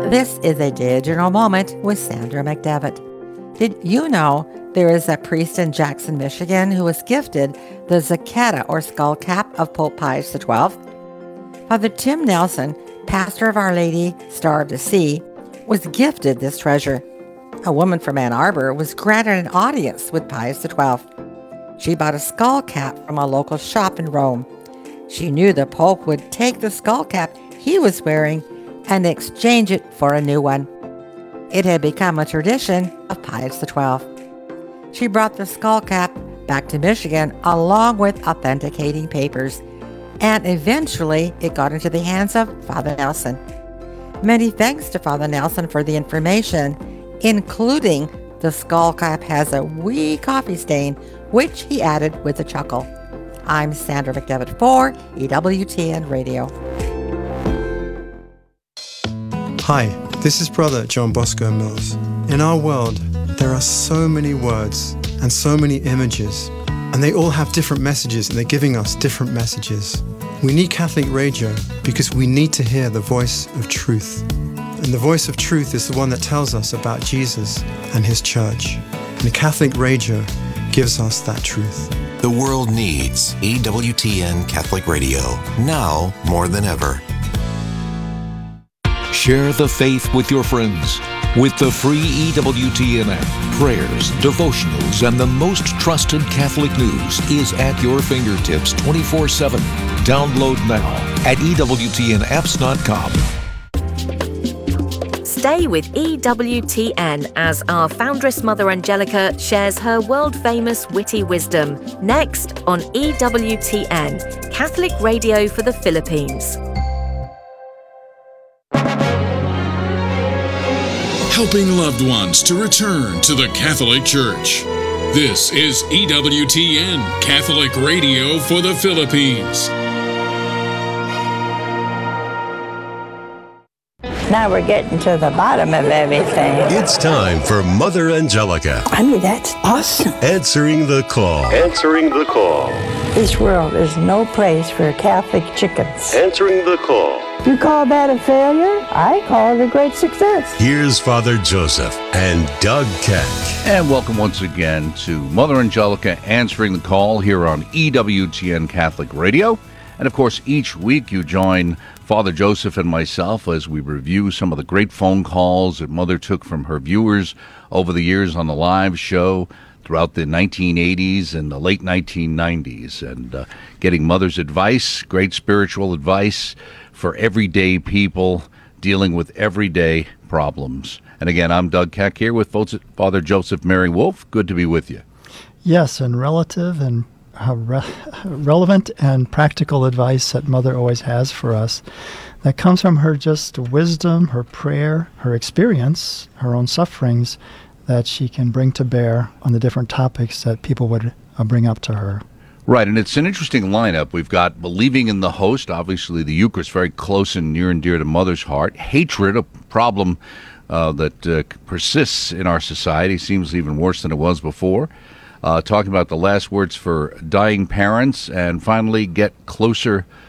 This is a Digital Moment with Sandra McDevitt. Did you know there is a priest in Jackson, Michigan who was gifted the Zacchetta or skull cap of Pope Pius XII? Father Tim Nelson, pastor of Our Lady Star of the Sea, was gifted this treasure. A woman from Ann Arbor was granted an audience with Pius XII. She bought a skull cap from a local shop in Rome. She knew the Pope would take the skull cap he was wearing and exchange it for a new one. It had become a tradition of Pius XII. She brought the skull cap back to Michigan along with authenticating papers, and eventually it got into the hands of Father Nelson. Many thanks to Father Nelson for the information, including the skull cap has a wee coffee stain, which he added with a chuckle. I'm Sandra McDevitt for EWTN Radio. Hi, this is Brother John Bosco Mills. In our world, there are so many words and so many images, and they all have different messages, and they're giving us different messages. We need Catholic radio because we need to hear the voice of truth. And the voice of truth is the one that tells us about Jesus and his church. And Catholic radio gives us that truth. The world needs EWTN Catholic Radio, now more than ever. Share the faith with your friends with the free EWTN app. Prayers, devotionals, and the most trusted Catholic news is at your fingertips 24/7. Download now at EWTNapps.com. Stay with EWTN as our foundress Mother Angelica shares her world-famous witty wisdom. Next on EWTN, Catholic Radio for the Philippines. Helping loved ones to return to the Catholic Church. This is EWTN Catholic Radio for the Philippines. Now we're getting to the bottom of everything. It's time for Mother Angelica. I mean, that's awesome. Answering the call. Answering the call. This world is no place for Catholic chickens. Answering the call. You call that a failure? I call it a great success. Here's Father Joseph and Doug Keck. And welcome once again to Mother Angelica Answering the Call here on EWTN Catholic Radio. And of course, each week you join Father Joseph and myself as we review some of the great phone calls that Mother took from her viewers over the years on the live show throughout the 1980s and the late 1990s, and getting Mother's advice, great spiritual advice for everyday people dealing with everyday problems. And again, I'm Doug Keck here with Father Joseph Mary Wolf. Good to be with you. Yes, and relative and relevant and practical advice that Mother always has for us that comes from her just wisdom, her prayer, her experience, her own sufferings that she can bring to bear on the different topics that people would bring up to her. Right, and it's an interesting lineup. We've got believing in the host, obviously the Eucharist, very close and near and dear to Mother's heart. Hatred, a problem that persists in our society, seems even worse than it was before. Talking about the last words for dying parents, and finally get closer